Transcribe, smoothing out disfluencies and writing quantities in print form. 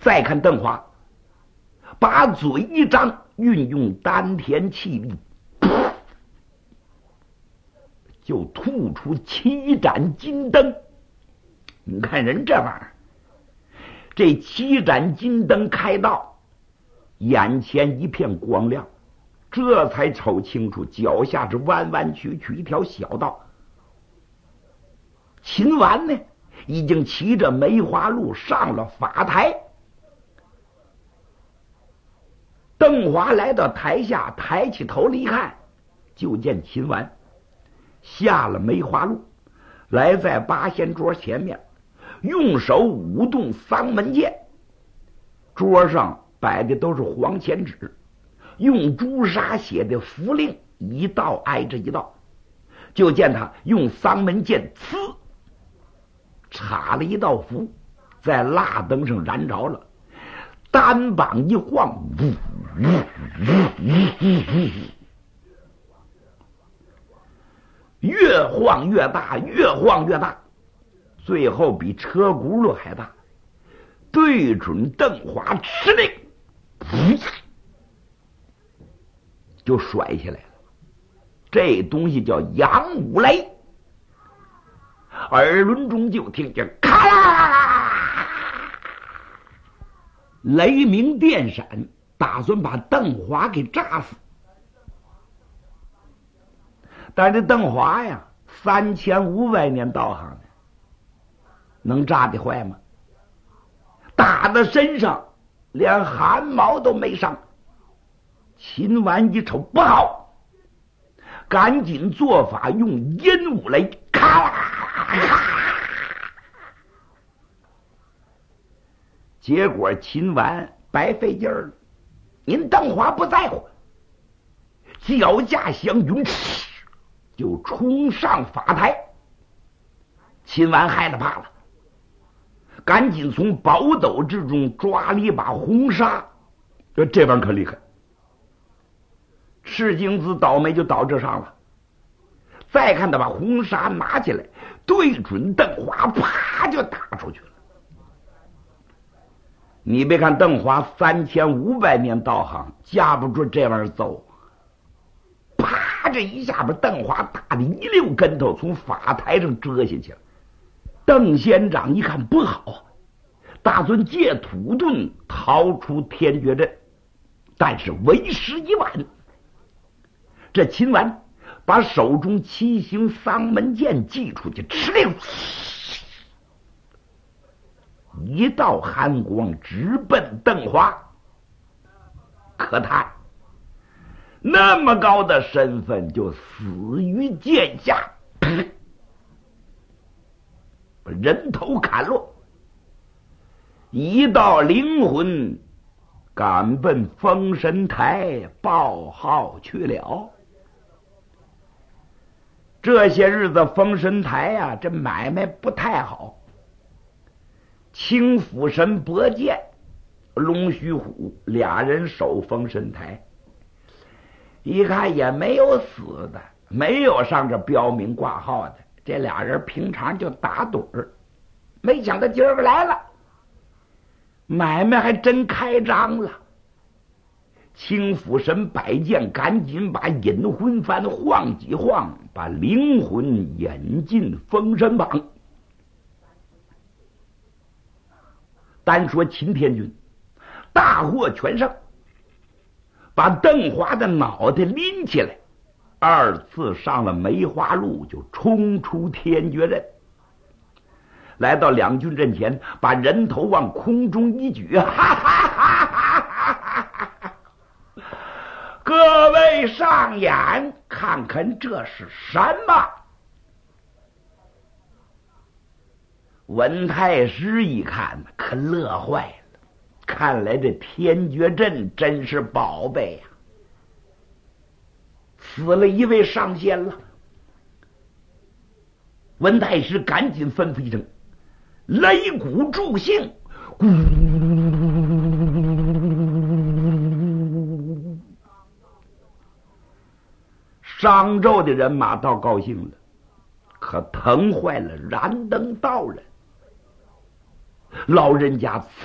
再看邓华，把嘴一张，运用丹田气力，就吐出7盏金灯。你看人这玩意儿，这7盏金灯开道，眼前一片光亮，这才瞅清楚脚下是弯弯曲曲一条小道。秦完呢，已经骑着梅花鹿上了法台。邓华来到台下，抬起头来一看，就见秦完下了梅花鹿，来在八仙桌前面，用手舞动丧门剑。桌上摆的都是黄钱纸，用朱砂写的符令，一道挨着一道。就见他用丧门剑插了一道符，在蜡灯上燃着了，单膀一晃，越晃越大，越晃越大，最后比车轱辘还大，对准邓华吃令，就甩下来了。这东西叫杨五雷。耳轮中就听见咔啦，雷鸣电闪，打算把邓华给炸死。但是这邓华呀，3500年道行的，能炸得坏吗？打到身上连汗毛都没伤。秦完一瞅不好，赶紧做法，用阴五雷，咔啦咔，结果秦完白费劲儿了。您邓华不在乎，脚架祥云就冲上法台。秦完害了怕了，赶紧从宝斗之中抓了一把红纱。这玩意儿可厉害，赤精子倒霉就倒这上了。再看他把红纱拿起来，对准邓华，啪就打出去了。你别看邓华3500年道行，架不住这玩意儿揍。啪这一下把邓华打的一溜跟头，从法台上折下去了。邓仙长一看不好，打算借土遁逃出天绝阵，但是为时已晚。这秦完把手中7星丧门剑祭出去，哧溜，一道寒光直奔邓华。可他那么高的身份就死于剑下，把人头砍落，一道灵魂赶奔封神台报号去了。这些日子封神台啊，这买卖不太好。青府神伯剑、龙须虎俩人守封神台，一看也没有死的，没有上这标明挂号的，这俩人平常就打盹儿。没想到今儿个来了，买卖还真开张了。青府神摆剑赶紧把引魂幡晃几晃，把灵魂引进封神榜。单说秦天军大获全胜，把邓华的脑袋拎起来，2次上了梅花鹿，就冲出天绝阵，来到两军阵前，把人头往空中一举，哈哈哈哈哈哈！各位上眼看看这是什么？文太师一看可乐坏了，看来这天绝阵真是宝贝呀，死了一位上仙了。文太师赶紧吩咐一声，擂鼓助兴，商纣的人马倒高兴了，可疼坏了燃灯道人。老人家